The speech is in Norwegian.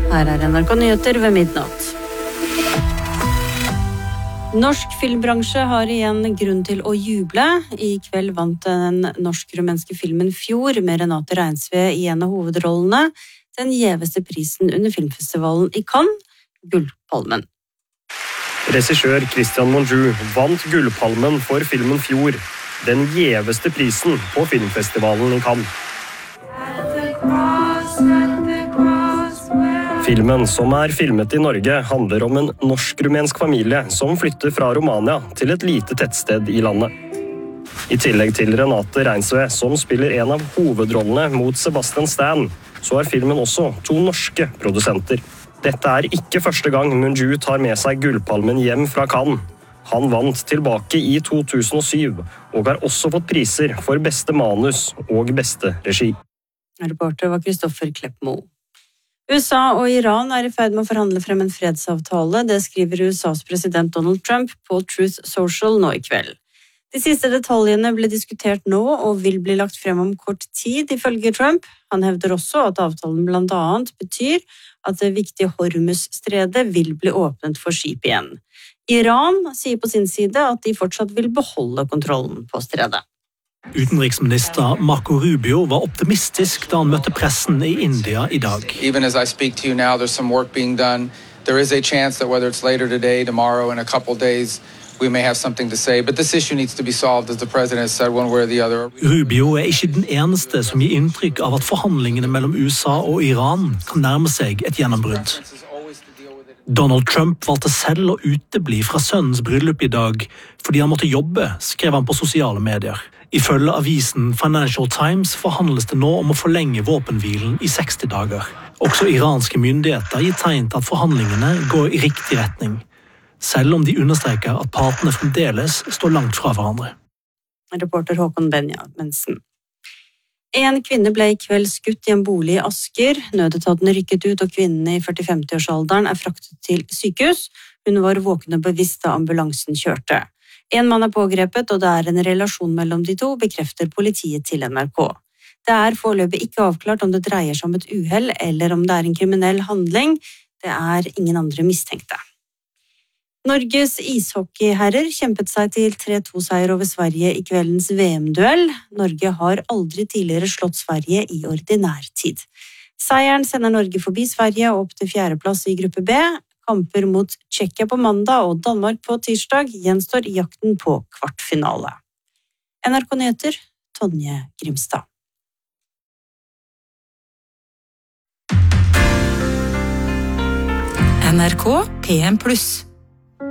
Her NRK Nyheter ved midnatt. Norsk filmbransje har igjen grunn til å juble. I kveld vant den norsk-rumenske filmen Fjord med Renate Reinsve i en av hovedrollene den gjeveste prisen under filmfestivalen i Cannes, Gullpalmen. Regissør Christian Monjou vant Gullpalmen for filmen Fjord, den gjeveste prisen på filmfestivalen i Cannes. Filmen, som er filmet i Norge, handler om en norsk-rumensk familie som flytter fra Romania til et lite tettsted i landet. I tillegg til Renate Reinsve, som spiller en av hovedrollene mot Sebastian Stan, så er filmen også 2 norske produsenter. Dette er ikke første gang Monjou tar med seg Gullpalmen hjem fra Cannes. Han vant tilbake i 2007, og har også fått priser for beste manus og beste regi. Reporter var Kristoffer Kleppmo. USA og Iran er i ferd med å forhandle frem en fredsavtale, det skriver USAs president Donald Trump på Truth Social nå i kveld. De siste detaljene ble diskutert nå og vil bli lagt frem om kort tid, ifølge Trump. Han hevder også at avtalen blant annet betyr at det viktige Hormuz-stredet vil bli åpnet for skip igjen. Iran sier på sin side at de fortsatt vil beholde kontrollen på stredet. Utenriksminister Marco Rubio var optimistisk da han møtte pressen i India i dag. Even as I speak to you now, there's some work being done. There is a chance that whether it's later today, tomorrow, in a couple of days, we may have something to say. But this issue needs to be solved, as the president has said, one way or the other. Rubio er ikke den eneste som gir inntrykk av at forhandlingene mellom USA og Iran kan nærme seg et gjennombrudd. Donald Trump valgte selv å utebli fra sønnens bryllup i dag fordi han måtte jobbe, skrev han på sosiale medier. Ifølge avisen Financial Times forhandles det nå om å forlenge våpenhvilen i 60 dager. Også iranske myndigheter gir tegn til at forhandlingene går i riktig retning, selv om de understreker at partene fremdeles står langt fra hverandre. Reporter Håkon Benjaminsen. En kvinne ble i kveld skutt i en bolig i Asker. Nødetaten rykket ut, og kvinnen i 40-50-årsalderen er fraktet til sykehus. Hun var våken og bevisst da ambulansen kjørte. En mann er pågrepet, og det er en relasjon mellom de to, bekrefter politiet til NRK. Det er foreløpig ikke avklart om det dreier seg om et uhell, eller om det er en kriminell handling. Det er ingen andre mistenkte. Norges ishockeyherrer kjempet seg til 3-2-seier over Sverige i kveldens VM-duell. Norge har aldri tidligere slått Sverige i ordinær tid. Seieren sender Norge forbi Sverige og opp til 4. plass i gruppe B. Kamper mot Tsjekkia på mandag og Danmark på tirsdag gjenstår i jakten på kvartfinale. NRK Nyheter, Tonje Grimstad. NRK PM+.